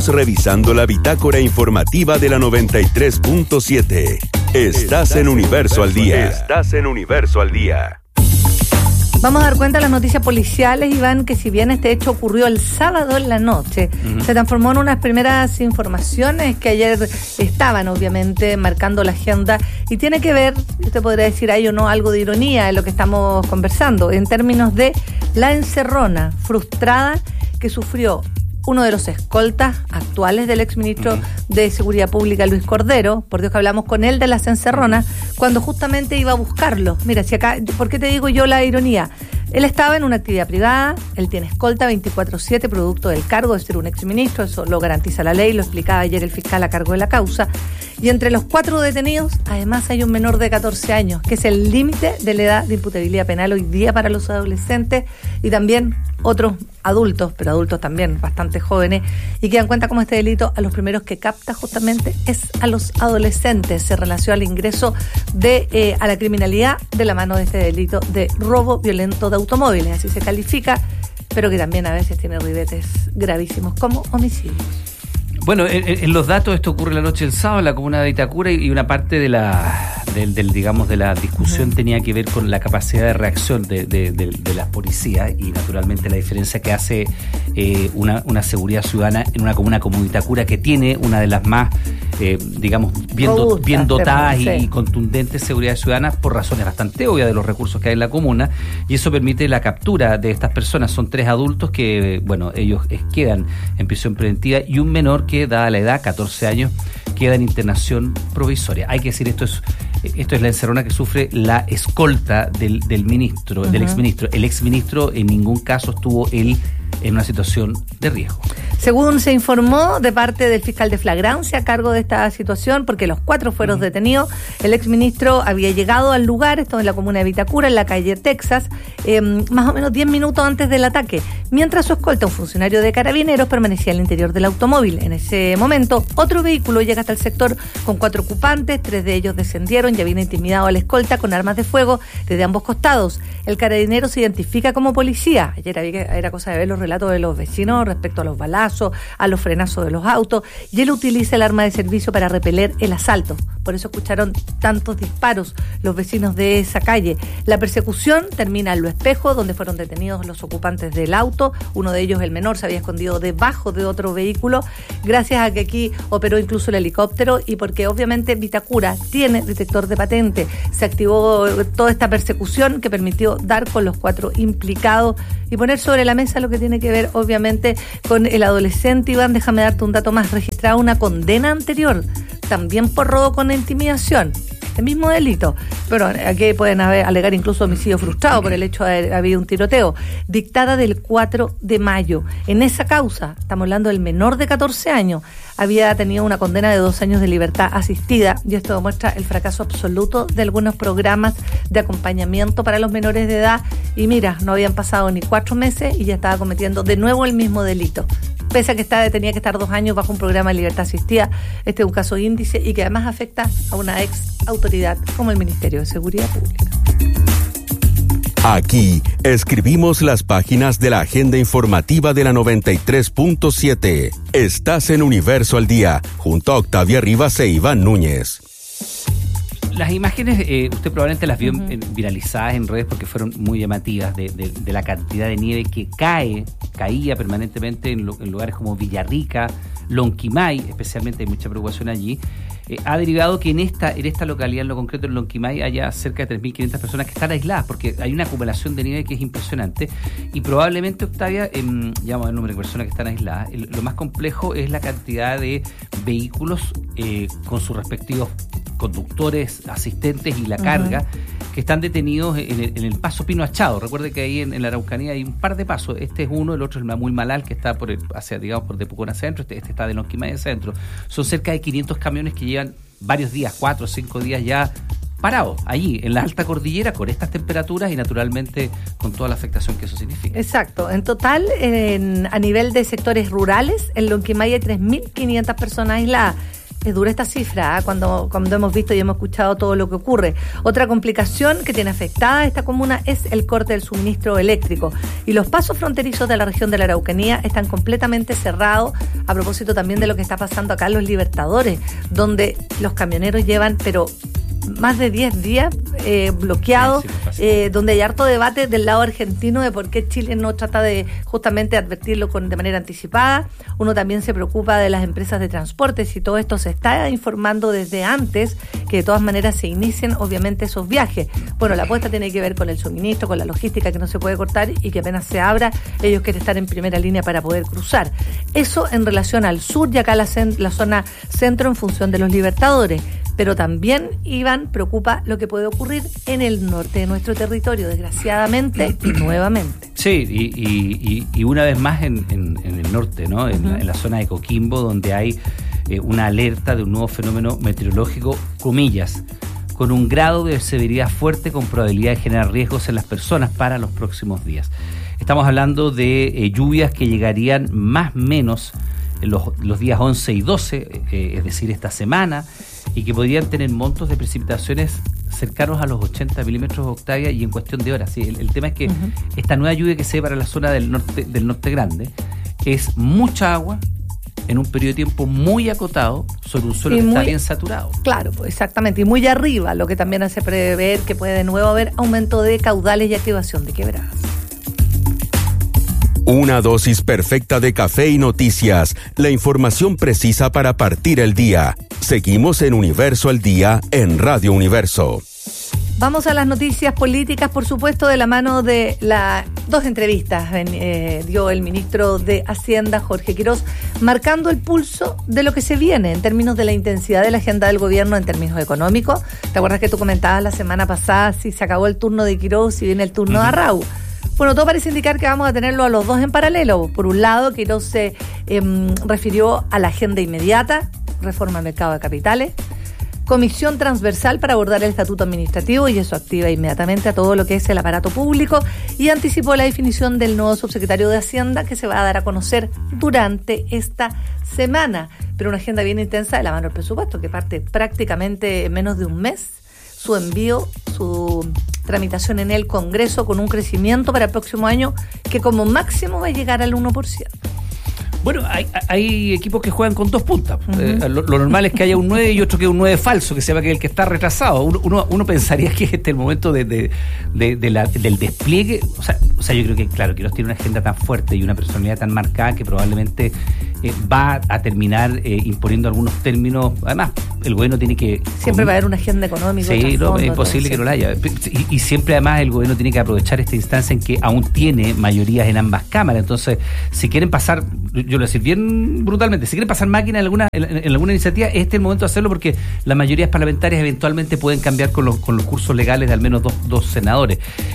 Revisando la bitácora informativa de la 93.7. Estás en Universo al Día. Estás en Universo al Día. Vamos a dar cuenta de las noticias policiales, Iván, que si bien este hecho ocurrió el sábado en la noche, se transformó en unas primeras informaciones que ayer estaban, obviamente, marcando la agenda y tiene que ver, usted podría decir ahí o no, algo de ironía en lo que estamos conversando, en términos de la encerrona frustrada que sufrió uno de los escoltas actuales del exministro de Seguridad Pública, Luis Cordero. Por Dios que hablamos con él de las encerronas, cuando justamente iba a buscarlo. Mira, si acá, ¿por qué te digo yo la ironía? Él estaba en una actividad privada, él tiene escolta 24/7, producto del cargo de ser un exministro, eso lo garantiza la ley, lo explicaba ayer el fiscal a cargo de la causa. Y entre los 4 detenidos, además hay un menor de 14 años, que es el límite de la edad de imputabilidad penal hoy día para los adolescentes, y también otros adultos, pero adultos también bastante jóvenes, y que dan cuenta como este delito a los primeros que capta justamente es a los adolescentes. Se relaciona al ingreso a la criminalidad de la mano de este delito de robo violento de automóviles, así se califica, pero que también a veces tiene ribetes gravísimos como homicidios. Bueno, en los datos, esto ocurre la noche del sábado en la comuna de Vitacura, y una parte de la discusión tenía que ver con la capacidad de reacción de las policías y naturalmente la diferencia que hace una seguridad ciudadana en una comuna como Vitacura, que tiene una de las más bien dotadas y contundentes seguridades ciudadanas por razones bastante obvias de los recursos que hay en la comuna, y eso permite la captura de estas personas. Son 3 adultos que, bueno, ellos quedan en prisión preventiva, y un menor que, dada la edad, 14 años, queda en internación provisoria. Hay que decir, esto es la encerrona que sufre la escolta del ministro, del exministro. El exministro en ningún caso estuvo él en una situación de riesgo. Según se informó de parte del fiscal de flagrancia a cargo de esta situación, porque los 4 fueron detenidos, el exministro había llegado al lugar, esto en la comuna de Vitacura, en la calle Texas, más o menos 10 minutos antes del ataque, mientras su escolta, un funcionario de Carabineros, permanecía al interior del automóvil. En ese momento, otro vehículo llega hasta el sector con 4 ocupantes, 3 de ellos descendieron y habían intimidado a la escolta con armas de fuego desde ambos costados. El carabinero se identifica como policía. Ayer era cosa de ver los relatos de los vecinos respecto a los balazos, a los frenazos de los autos, y él utiliza el arma de servicio para repeler el asalto. Por eso escucharon tantos disparos los vecinos de esa calle. La persecución termina en Lo Espejo, donde fueron detenidos los ocupantes del auto. Uno de ellos, el menor, se había escondido debajo de otro vehículo, gracias a que aquí operó incluso el helicóptero y porque obviamente Vitacura tiene detector de patente. Se activó toda esta persecución que permitió dar con los 4 implicados y poner sobre la mesa lo que tiene que ver obviamente con el adolescente. Iván, déjame darte un dato más. Registrada una condena anterior, también por robo con intimidación, el mismo delito, pero aquí pueden alegar incluso homicidio frustrado por el hecho de haber habido un tiroteo, dictada del 4 de mayo. En esa causa, estamos hablando del menor de 14 años, había tenido una condena de 2 años de libertad asistida, y esto demuestra el fracaso absoluto de algunos programas de acompañamiento para los menores de edad, y mira, no habían pasado ni 4 meses y ya estaba cometiendo de nuevo el mismo delito. Pese a que tenía que estar 2 años bajo un programa de libertad asistida, este es un caso índice y que además afecta a una ex autoridad como el Ministerio de Seguridad Pública. Aquí escribimos las páginas de la agenda informativa de la 93.7. Estás en Universo al Día, junto a Octavia Rivas e Iván Núñez. Las imágenes, usted probablemente las vio viralizadas en redes porque fueron muy llamativas de la cantidad de nieve que caía permanentemente en lugares como Villarrica, Lonquimay, especialmente hay mucha preocupación allí. Ha derivado que en esta localidad, en lo concreto en Lonquimay, haya cerca de 3.500 personas que están aisladas, porque hay una acumulación de nieve que es impresionante, y probablemente, Octavia, ya vamos a ver el número de personas que están aisladas, lo más complejo es la cantidad de vehículos con sus respectivos conductores, asistentes y la carga, que están detenidos en el paso Pino Achado. Recuerde que ahí en la Araucanía hay un par de pasos. Este es uno, el otro es el Muy Malal, que está por de Pucón a centro, este está de Lonquimay a centro. Son cerca de 500 camiones que llevan varios días, 4 o 5 días ya parados allí, en la alta cordillera, con estas temperaturas y naturalmente con toda la afectación que eso significa. Exacto. En total, a nivel de sectores rurales, en Lonquimay hay 3.500 personas aisladas. Es dura esta cifra, cuando hemos visto y hemos escuchado todo lo que ocurre. Otra complicación que tiene afectada a esta comuna es el corte del suministro eléctrico. Y los pasos fronterizos de la región de la Araucanía están completamente cerrados, a propósito también de lo que está pasando acá en Los Libertadores, donde los camioneros llevan, pero más de 10 días bloqueados, donde hay harto debate del lado argentino de por qué Chile no trata de justamente advertirlo de manera anticipada. Uno también se preocupa de las empresas de transporte, si todo esto se está informando desde antes, que de todas maneras se inicien obviamente esos viajes. Bueno, la apuesta tiene que ver con el suministro, con la logística que no se puede cortar y que apenas se abra, ellos quieren estar en primera línea para poder cruzar. Eso en relación al sur y acá la zona centro en función de Los Libertadores. Pero también, Iván, preocupa lo que puede ocurrir en el norte de nuestro territorio, desgraciadamente y nuevamente. Sí, y una vez más en el norte, ¿no? En la zona de Coquimbo, donde hay una alerta de un nuevo fenómeno meteorológico, comillas, con un grado de severidad fuerte con probabilidad de generar riesgos en las personas para los próximos días. Estamos hablando de lluvias que llegarían más o menos los días 11 y 12, es decir, esta semana, y que podrían tener montos de precipitaciones cercanos a los 80 milímetros de Octavia y en cuestión de horas. Sí, el tema es que esta nueva lluvia que se ve para la zona del norte grande es mucha agua en un periodo de tiempo muy acotado sobre un suelo que está bien saturado. Claro, pues exactamente, y muy arriba, lo que también hace prever que puede de nuevo haber aumento de caudales y activación de quebradas. Una dosis perfecta de café y noticias, la información precisa para partir el día. Seguimos en Universo al Día en Radio Universo. Vamos a las noticias políticas, por supuesto, de la mano de dos entrevistas dio el ministro de Hacienda, Jorge Quirós, marcando el pulso de lo que se viene en términos de la intensidad de la agenda del gobierno en términos económicos. ¿Te acuerdas que tú comentabas la semana pasada si se acabó el turno de Quirós y viene el turno de Arrau? Bueno, todo parece indicar que vamos a tenerlo a los dos en paralelo. Por un lado, Quirós se refirió a la agenda inmediata, reforma al mercado de capitales, comisión transversal para abordar el estatuto administrativo, y eso activa inmediatamente a todo lo que es el aparato público, y anticipó la definición del nuevo subsecretario de Hacienda que se va a dar a conocer durante esta semana. Pero una agenda bien intensa de la mano del presupuesto, que parte prácticamente en menos de un mes, su envío, su tramitación en el Congreso con un crecimiento para el próximo año que como máximo va a llegar al 1%. Bueno, hay equipos que juegan con dos puntas. Lo normal es que haya un 9 y otro que es un 9 falso, que se llama que el que está retrasado. Uno pensaría que este es el momento del despliegue. O sea, yo creo que, claro, Quirós tiene una agenda tan fuerte y una personalidad tan marcada que probablemente va a terminar imponiendo algunos términos. Además, el gobierno tiene que... Siempre va a haber una agenda económica. Sí, no, es imposible que no la haya. Y siempre, además, el gobierno tiene que aprovechar esta instancia en que aún tiene mayorías en ambas cámaras. Entonces, si quieren pasar... Yo lo voy a decir bien brutalmente, si quieren pasar máquina en alguna iniciativa, este es el momento de hacerlo, porque las mayorías parlamentarias eventualmente pueden cambiar con los cursos legales de al menos dos senadores.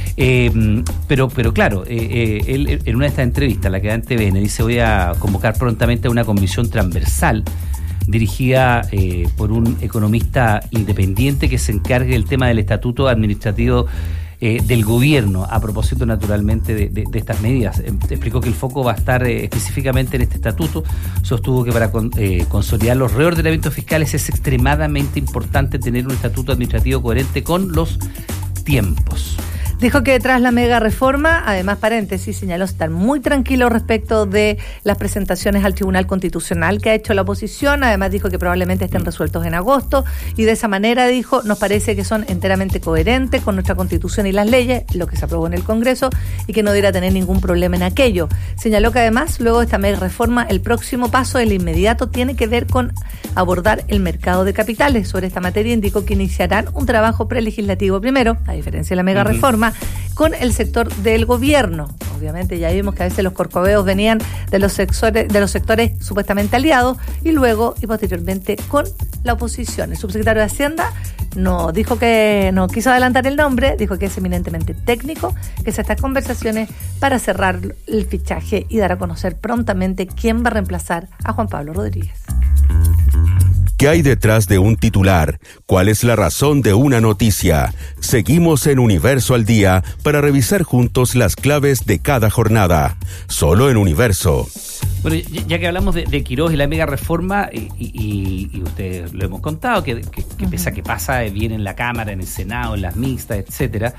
Pero claro, él en una de estas entrevistas, la que da en TVN, dice: voy a convocar prontamente a una comisión transversal dirigida por un economista independiente que se encargue del tema del estatuto administrativo del gobierno, a propósito naturalmente de estas medidas. Explicó que el foco va a estar específicamente en este estatuto. Sostuvo que para consolidar los reordenamientos fiscales es extremadamente importante tener un estatuto administrativo coherente con los tiempos. Dijo que tras la mega reforma, además, paréntesis, señaló estar muy tranquilo respecto de las presentaciones al Tribunal Constitucional que ha hecho la oposición. Además, dijo que probablemente estén resueltos en agosto, y de esa manera, dijo, nos parece que son enteramente coherentes con nuestra Constitución y las leyes, lo que se aprobó en el Congreso, y que no debería tener ningún problema en aquello. Señaló que además, luego de esta mega reforma, el próximo paso, el inmediato, tiene que ver con abordar el mercado de capitales. Sobre esta materia indicó que iniciarán un trabajo prelegislativo primero, a diferencia de la mega reforma, con el sector del gobierno. Obviamente ya vimos que a veces los corcoveos venían de los sectores supuestamente aliados, y luego y posteriormente con la oposición. El subsecretario de Hacienda no dijo que no quiso adelantar el nombre, dijo que es eminentemente técnico, que se están conversaciones para cerrar el fichaje y dar a conocer prontamente quién va a reemplazar a Juan Pablo Rodríguez. ¿Qué hay detrás de un titular? ¿Cuál es la razón de una noticia? Seguimos en Universo al Día para revisar juntos las claves de cada jornada. Solo en Universo. Bueno, ya que hablamos de Quirós y la mega reforma, y ustedes lo hemos contado, que pese a que pasa bien en la Cámara, en el Senado, en las mixtas, etcétera,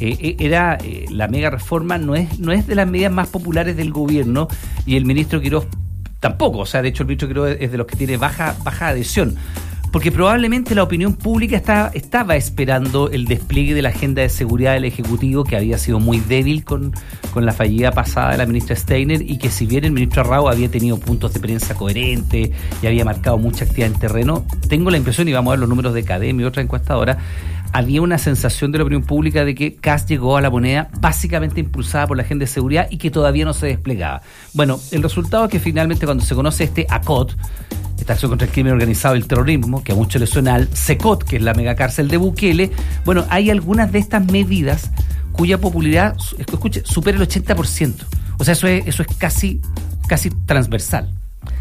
la mega reforma no es de las medidas más populares del gobierno, y el ministro Quirós tampoco. O sea, de hecho el ministro Quirós es de los que tiene baja adhesión, porque probablemente la opinión pública estaba esperando el despliegue de la agenda de seguridad del Ejecutivo, que había sido muy débil con la fallida pasada de la ministra Steiner, y que si bien el ministro Arrau había tenido puntos de prensa coherentes y había marcado mucha actividad en terreno, tengo la impresión, y vamos a ver los números de Cadem y otra encuestadora, había una sensación de la opinión pública de que Kast llegó a la moneda básicamente impulsada por la agenda de seguridad y que todavía no se desplegaba. Bueno, el resultado es que finalmente cuando se conoce este ACOT, esta acción contra el crimen organizado y el terrorismo, que a muchos les suena al SECOT, que es la megacárcel de Bukele, bueno, hay algunas de estas medidas cuya popularidad, escuche, supera el 80%. O sea, eso es casi transversal.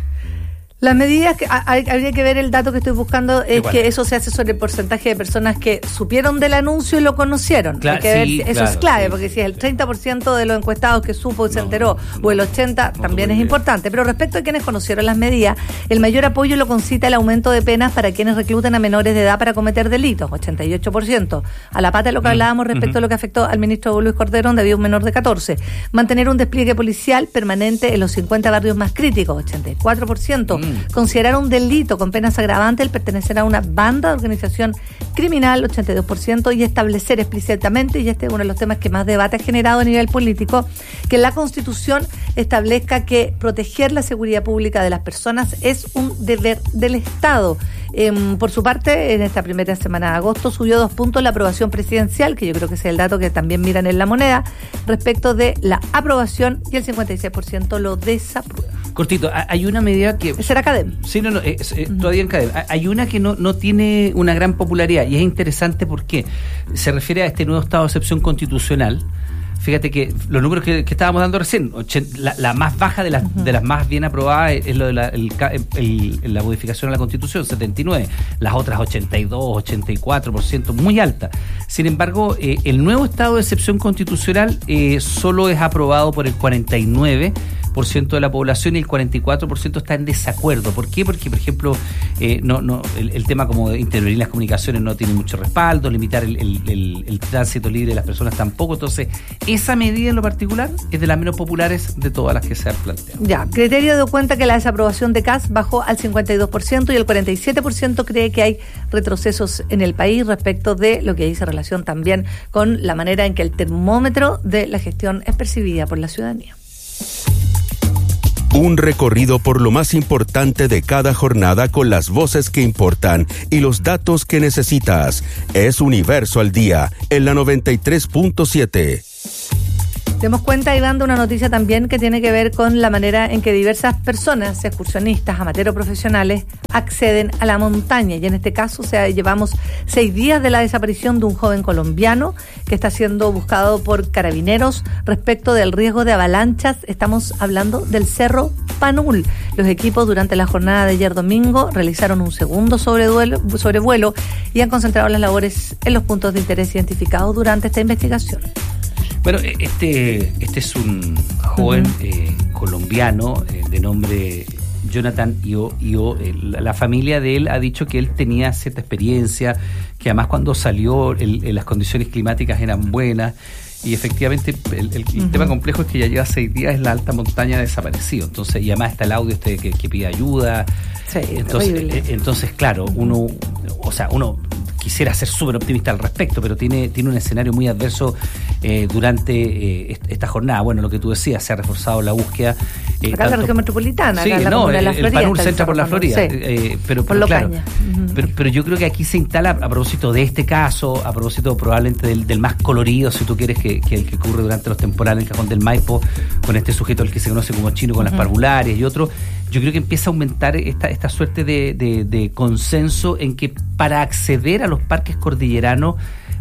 Las medidas, habría que ver el dato que estoy buscando, es que eso se hace sobre el porcentaje de personas que supieron del anuncio y lo conocieron. Claro, hay que ver, sí, eso claro, es clave, sí, porque si es el 30% de los encuestados que supo y se enteró, o el 80%, también es importante. Pero respecto a quienes conocieron las medidas, el mayor apoyo lo concita el aumento de penas para quienes reclutan a menores de edad para cometer delitos, 88%. A la pata de lo que hablábamos respecto a lo que afectó al ministro Luis Cordero, donde había un menor de 14. Mantener un despliegue policial permanente en los 50 barrios más críticos, 84%. Considerar un delito con penas agravantes el pertenecer a una banda de organización criminal, 82%, y establecer explícitamente, y este es uno de los temas que más debate ha generado a nivel político, que la Constitución establezca que proteger la seguridad pública de las personas es un deber del Estado. Por su parte, en esta primera semana de agosto subió 2 puntos la aprobación presidencial, que yo creo que es el dato que también miran en La Moneda, respecto de la aprobación, y el 56% lo desaprueba. Cortito, hay una medida que... ¿Será Cadem? Sí, no, todavía en Cadem. Hay una que no tiene una gran popularidad, y es interesante porque se refiere a este nuevo estado de excepción constitucional. Fíjate que los números que estábamos dando recién, la más baja de las más bien aprobadas es lo de la modificación a la Constitución, 79, las otras 82, 84%, muy alta. Sin embargo, el nuevo estado de excepción constitucional solo es aprobado por el 49% de la población, y el 44% está en desacuerdo. ¿Por qué? Porque, por ejemplo, el tema como de intervenir las comunicaciones no tiene mucho respaldo, limitar el tránsito libre de las personas tampoco. Entonces, esa medida en lo particular es de las menos populares de todas las que se han planteado. Ya, criterio dio cuenta que la desaprobación de Kast bajó al 52%, y el 47% cree que hay retrocesos en el país respecto de lo que dice relación también con la manera en que el termómetro de la gestión es percibida por la ciudadanía. Un recorrido por lo más importante de cada jornada con las voces que importan y los datos que necesitas. Es Universo al Día, en la 93.7. Demos cuenta, Iván, de una noticia también que tiene que ver con la manera en que diversas personas, excursionistas, amateurs o profesionales, acceden a la montaña. Y en este caso, llevamos 6 días de la desaparición de un joven colombiano que está siendo buscado por carabineros respecto del riesgo de avalanchas. Estamos hablando del Cerro Panul. Los equipos durante la jornada de ayer domingo realizaron un segundo sobrevuelo y han concentrado las labores en los puntos de interés identificados durante esta investigación. Bueno, este es un joven colombiano de nombre Jonathan Io. La familia de él ha dicho que él tenía cierta experiencia, que además cuando salió las condiciones climáticas eran buenas, y efectivamente el tema complejo es que ya lleva 6 días en la alta montaña desaparecido. Entonces, y además está el audio que pide ayuda. Sí, entonces, claro, uno quisiera ser súper optimista al respecto, pero tiene un escenario muy adverso durante esta jornada. Bueno, lo que tú decías, se ha reforzado la búsqueda. Acá en la región metropolitana, sí, acá en la comuna de la Florida. El Panul se entra por la Florida. Sí, pero claro, pero yo creo que aquí se instala, a propósito de este caso, a propósito probablemente del más colorido, si tú quieres, que el que ocurre durante los temporales en el Cajón del Maipo, con este sujeto al que se conoce como chino, con las parvularias y otro. Yo creo que empieza a aumentar esta suerte de consenso en que para acceder a los parques cordilleranos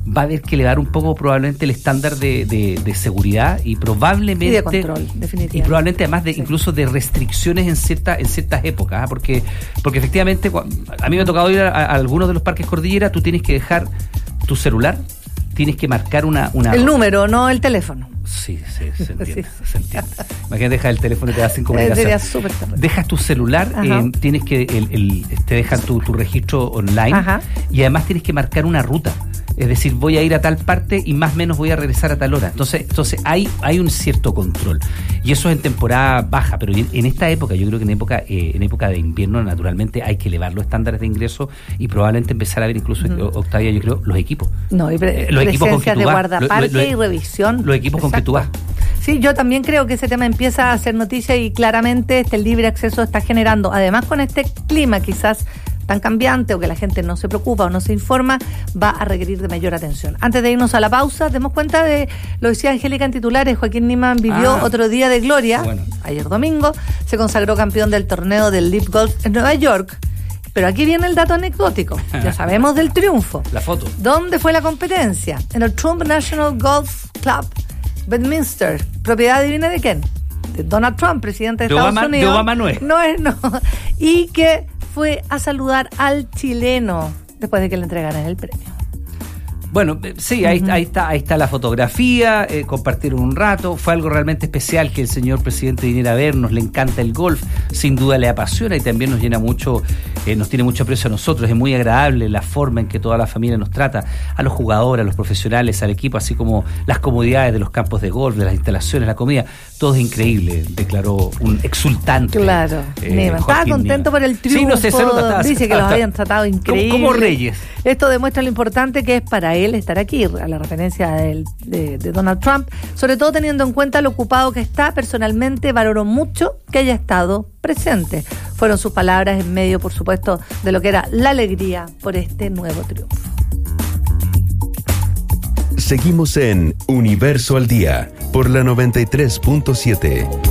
va a haber que elevar un poco probablemente el estándar de seguridad y probablemente... Y de control, definitivamente. Y probablemente además incluso de restricciones en ciertas épocas, ¿eh? Porque efectivamente a mí me ha tocado ir a algunos de los parques Cordillera, tú tienes que dejar tu celular, tienes que marcar una... El número, no el teléfono. Sí, se entiende, se entiende. Imagínate, dejas el teléfono y te hacen comunicación. Sería súper terrible. Dejas tu celular, tienes que te dejan tu registro online. Ajá. Y además tienes que marcar una ruta. Es decir, voy a ir a tal parte y más o menos voy a regresar a tal hora. Entonces hay un cierto control. Y eso es en temporada baja, pero en esta época, yo creo que en época de invierno, naturalmente hay que elevar los estándares de ingreso y probablemente empezar a ver incluso, Octavia, yo creo, los equipos. No, y los equipos con que tú de vas. Guardaparque y revisión. Los equipos con que tú vas. Sí, yo también creo que ese tema empieza a hacer noticia y claramente el libre acceso está generando, además con este clima quizás tan cambiante o que la gente no se preocupa o no se informa, va a requerir de mayor atención. Antes de irnos a la pausa, demos cuenta de lo decía Angélica en titulares, Joaquín Niemann vivió otro día de gloria, ayer domingo, se consagró campeón del torneo del Leap Golf en Nueva York. Pero aquí viene el dato anecdótico, ya sabemos del triunfo. La foto. ¿Dónde fue la competencia? En el Trump National Golf Club, Bedminster, propiedad divina de quién? De Donald Trump, presidente de Estados Unidos. De Obama no es. No. Y que fue a saludar al chileno después de que le entregaran el premio. Bueno, sí, ahí está la fotografía, compartieron un rato, fue algo realmente especial que el señor presidente viniera a vernos, le encanta el golf, sin duda le apasiona y también nos llena mucho, nos tiene mucho aprecio a nosotros, es muy agradable la forma en que toda la familia nos trata, a los jugadores, a los profesionales, al equipo, así como las comodidades de los campos de golf, de las instalaciones, la comida, todo es increíble, declaró un exultante. Claro, estaba contento por el triunfo, sí, no sé, dice que los habían tratado increíble. Como reyes. Esto demuestra lo importante que es para él estar aquí, a la referencia de Donald Trump, sobre todo teniendo en cuenta lo ocupado que está. Personalmente valoró mucho que haya estado presente. Fueron sus palabras en medio, por supuesto, de lo que era la alegría por este nuevo triunfo. Seguimos en Universo al Día por la 93.7.